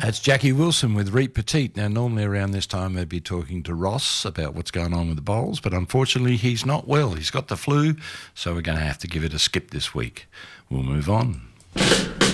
That's Jackie Wilson with Reet Petite. Now, normally around this time they'd be talking to Ross about what's going on with the bowls, but unfortunately he's not well. He's got the flu, so we're going to have to give it a skip this week. We'll move on.